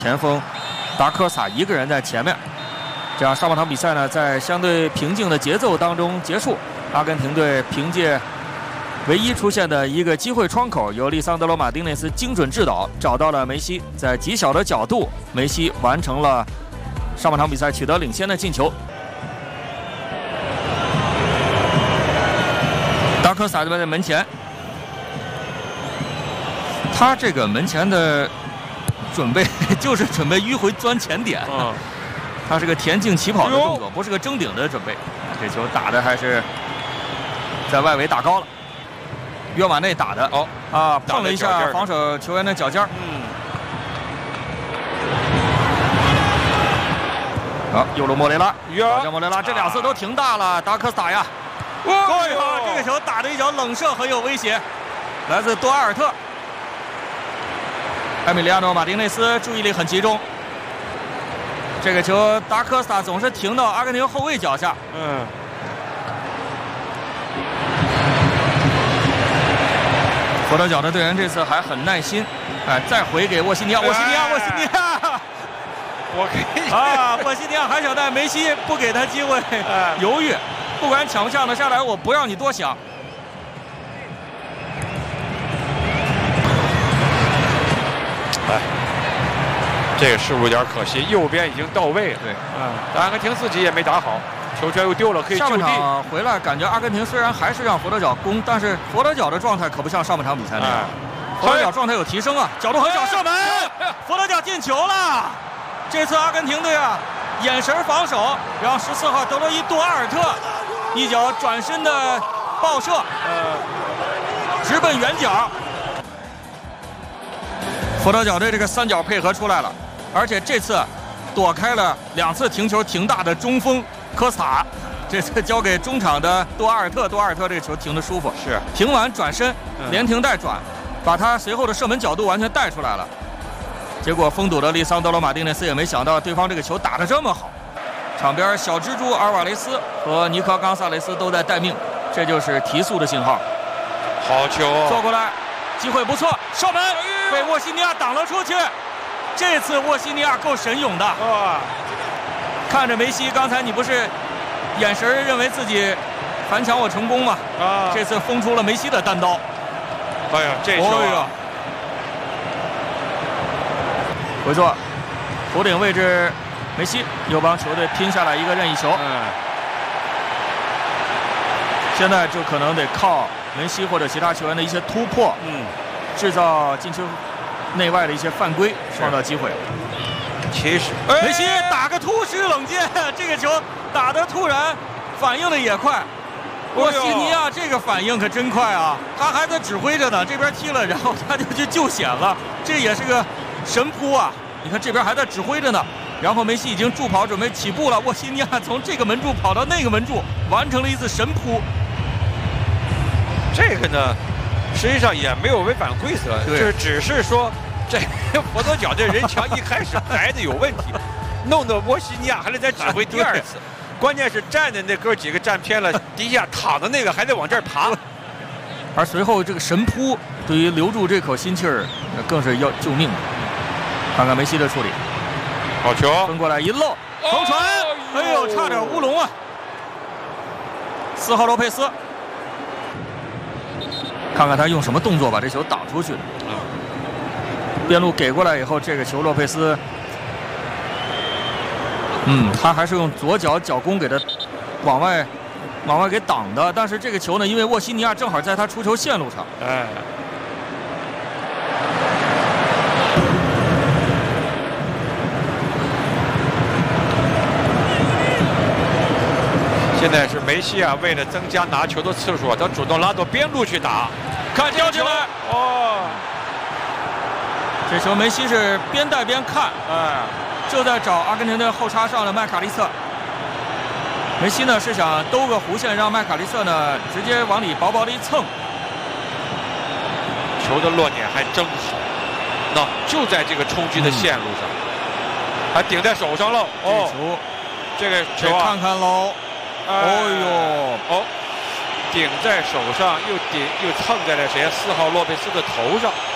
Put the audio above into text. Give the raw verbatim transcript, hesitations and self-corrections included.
前锋达科萨一个人在前面，这样上半场比赛呢，在相对平静的节奏当中结束。阿根廷队凭借唯一出现的一个机会窗口，由利桑德罗·马丁内斯精准制导，找到了梅西，在极小的角度，梅西完成了上半场比赛取得领先的进球。达科萨这边在门前，他这个门前的准备就是准备迂回钻前点， 嗯， 他是个田径起跑的动作，不是个争顶的准备。这球打的还是在外围打高了，约马内打的哦啊，碰了一下防守球员的脚尖。 嗯， 好，右路莫雷拉， 呀， 莫雷拉这两次都停大了，达科萨呀，哎呀，这个球打的一脚冷射很有威胁，来自多阿尔特。埃米利亚诺·马丁内斯注意力很集中，这个球达科萨总是停到阿根廷后卫脚下。 嗯， 佛得角的队员这次还很耐心，哎，再回给沃西尼亚，沃西尼亚，沃西尼亚， 我可以啊，沃西尼亚还想带梅西，不给他机会，犹豫，不管抢不抢得下来，我不让你多想。 哎，这个失误有点可惜，右边已经到位了。 对， 嗯，但阿根廷自己也没打好，球权又丢了，可以就地。 下半场回来，感觉阿根廷虽然还是让佛得角攻，但是佛得角的状态可不像上半场比赛那样。佛得角状态有提升啊，角度很小，射门，佛得角进球了。这次阿根廷队啊，眼神防守，让十四号德罗伊多阿尔特一脚转身的爆射，呃，直奔远角。佛得角队这个三角配合出来了，而且这次躲开了两次停球停大的中锋科萨，这次交给中场的多阿尔特，多阿尔特这个球停得舒服， 是停完转身， 嗯、 连停带转，把他随后的射门角度完全带出来了。结果封堵的利桑德罗·马丁内斯也没想到对方这个球打得这么好。场边小蜘蛛阿尔瓦雷斯和尼科·冈萨雷斯都在待命，这就是提速的信号。 好球、哦， 坐过来，机会不错，射门。被沃西尼亚挡了出去，这次沃西尼亚够神勇的。 哇！ 看着梅西，刚才你不是眼神认为自己反抢我成功吗？啊！这次封出了梅西的单刀。 哎呀，这球、啊！哎呀！ 回做，头顶位置，梅西又帮球队拼下来一个任意球。 嗯。 现在就可能得靠梅西或者其他球员的一些突破。 嗯。 制造禁区内外的一些犯规，创造机会。 其实梅西打个突施冷箭，这个球打得突然，反应的也快。沃西尼亚这个反应可真快啊！他还在指挥着呢，这边踢了，然后他就去救险了，这也是个神扑啊！你看这边还在指挥着呢，然后梅西已经助跑准备起步了，沃西尼亚从这个门柱跑到那个门柱，完成了一次神扑。 这个呢？实际上也没有违反规则，就是只是说这佛得角这人墙一开始排的有问题，弄得沃西尼亚还得再指挥第二次。关键是站的那哥几个站偏了，底下躺的那个还得往这儿爬。 而随后这个神扑对于留住这口心气儿，更是要救命的。看看梅西的处理， 好球， 分过来一漏，横传，哎呦，差点乌龙啊！四号洛佩斯。看看他用什么动作把这球挡出去的。边路给过来以后，这个球洛佩斯，嗯，他还是用左脚脚弓给他往外往外给挡的。但是这个球呢，因为沃西尼亚正好在他出球线路上， 哎，现在是梅西啊，为了增加拿球的次数，他主动拉到边路去打，看掉进来哦。 这球梅西是边带边看， 哎， 就在找阿根廷队后插上的麦卡利瑟。梅西呢是想兜个弧线，让麦卡利瑟呢直接往里薄薄的一蹭。 球的落点还真好，那就在这个冲击的线路上，嗯、还顶在手上了。哦，这个球啊， 看看喽。哦呦， 哦，顶在手上，又顶又蹭在了谁？四号洛佩斯的头上。